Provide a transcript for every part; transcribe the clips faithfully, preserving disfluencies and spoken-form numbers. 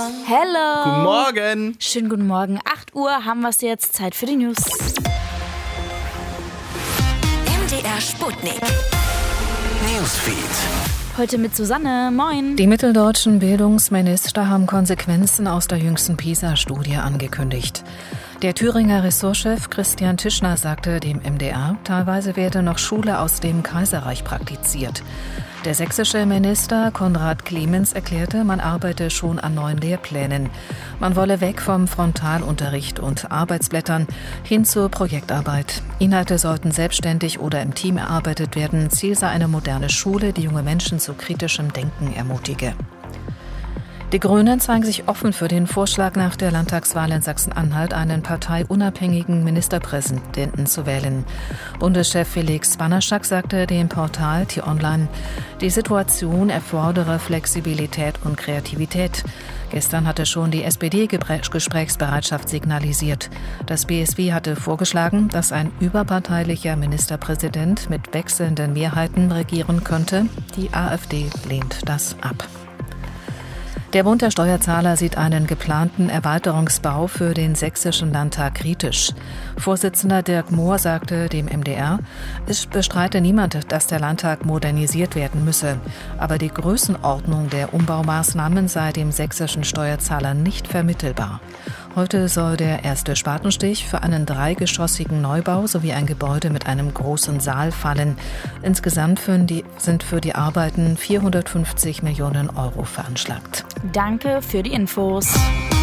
Hello. Guten Morgen. Schönen guten Morgen. acht Uhr haben wir es jetzt. Zeit für die News. M D R Sputnik. Newsfeed. Heute mit Susanne. Moin. Die mitteldeutschen Bildungsminister haben Konsequenzen aus der jüngsten PISA-Studie angekündigt. Der Thüringer Ressortchef Christian Tischner sagte dem M D R, teilweise werde noch Schule aus dem Kaiserreich praktiziert. Der sächsische Minister Konrad Clemens erklärte, man arbeite schon an neuen Lehrplänen. Man wolle weg vom Frontalunterricht und Arbeitsblättern hin zur Projektarbeit. Inhalte sollten selbstständig oder im Team erarbeitet werden. Ziel sei eine moderne Schule, die junge Menschen zu kritischem Denken ermutige. Die Grünen zeigen sich offen für den Vorschlag, nach der Landtagswahl in Sachsen-Anhalt einen parteiunabhängigen Ministerpräsidenten zu wählen. Bundeschef Felix Banaschak sagte dem Portal T-Online, die Situation erfordere Flexibilität und Kreativität. Gestern hatte schon die S P D Gesprächsbereitschaft signalisiert. Das B S W hatte vorgeschlagen, dass ein überparteilicher Ministerpräsident mit wechselnden Mehrheiten regieren könnte. Die AfD lehnt das ab. Der Bund der Steuerzahler sieht einen geplanten Erweiterungsbau für den sächsischen Landtag kritisch. Vorsitzender Dirk Mohr sagte dem M D R, es bestreite niemand, dass der Landtag modernisiert werden müsse. Aber die Größenordnung der Umbaumaßnahmen sei dem sächsischen Steuerzahler nicht vermittelbar. Heute soll der erste Spatenstich für einen dreigeschossigen Neubau sowie ein Gebäude mit einem großen Saal fallen. Insgesamt sind für die Arbeiten vierhundertfünfzig Millionen Euro veranschlagt. Danke für die Infos.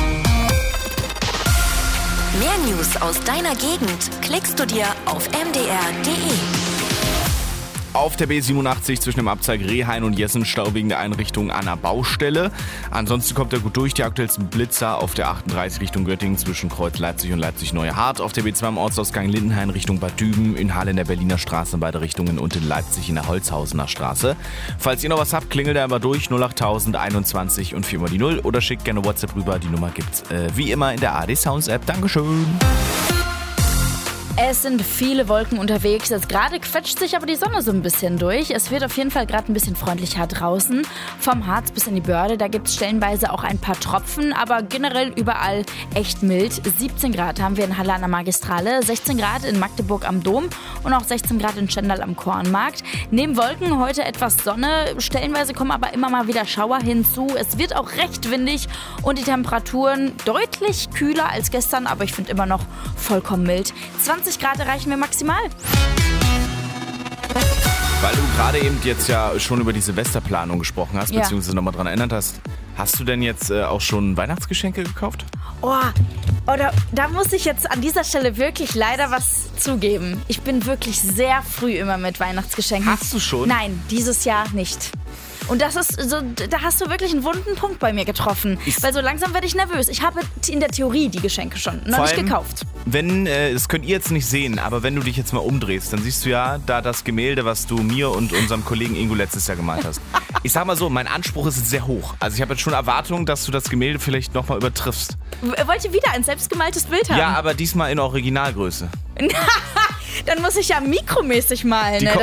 Mehr News aus deiner Gegend klickst du dir auf m d r punkt d e. Auf der B siebenundachtzig zwischen dem Abzweig Rehhain und Jessen Stau wegen der Einrichtung an einer Baustelle. Ansonsten kommt er gut durch. Die aktuellsten Blitzer auf der achtunddreißig Richtung Göttingen zwischen Kreuz Leipzig und Leipzig-Neuhardt. Auf der B zwei im Ortsausgang Lindenhain Richtung Bad Düben. In Halle in der Berliner Straße in beide Richtungen und in Leipzig in der Holzhausener Straße. Falls ihr noch was habt, klingelt einfach durch null achttausend einundzwanzig und viermal die Null oder schickt gerne WhatsApp rüber. Die Nummer gibt's äh, wie immer in der A D Sounds App. Dankeschön. Es sind viele Wolken unterwegs. Jetzt gerade quetscht sich aber die Sonne so ein bisschen durch. Es wird auf jeden Fall gerade ein bisschen freundlicher draußen. Vom Harz bis in die Börde, da gibt es stellenweise auch ein paar Tropfen, aber generell überall echt mild. siebzehn Grad haben wir in Halle an der Magistrale, sechzehn Grad in Magdeburg am Dom und auch sechzehn Grad in Stendal am Kornmarkt. Neben Wolken heute etwas Sonne, stellenweise kommen aber immer mal wieder Schauer hinzu. Es wird auch recht windig und die Temperaturen deutlich kühler als gestern, aber ich finde immer noch vollkommen mild. zwanzig Grad erreichen wir maximal. Weil du gerade eben jetzt ja schon über die Silvesterplanung gesprochen hast, Ja. beziehungsweise nochmal dran erinnert hast, hast du denn jetzt äh, auch schon Weihnachtsgeschenke gekauft? Oh, oder, da muss ich jetzt an dieser Stelle wirklich leider was zugeben. Ich bin wirklich sehr früh immer mit Weihnachtsgeschenken. Hast du schon? Nein, dieses Jahr nicht. Und das ist so, da hast du wirklich einen wunden Punkt bei mir getroffen. Ich Weil so langsam werde ich nervös. Ich habe in der Theorie die Geschenke schon noch Vor nicht allem, gekauft. Wenn, äh, das könnt ihr jetzt nicht sehen, aber wenn du dich jetzt mal umdrehst, dann siehst du ja da das Gemälde, was du mir und unserem Kollegen Ingo letztes Jahr gemalt hast. Ich sag mal so, mein Anspruch ist jetzt sehr hoch. Also ich habe jetzt schon Erwartungen, dass du das Gemälde vielleicht nochmal übertriffst. W- Wollt ihr wieder ein selbstgemaltes Bild haben? Ja, aber diesmal in Originalgröße. Dann muss ich ja mikromäßig malen. Die Ne? ko-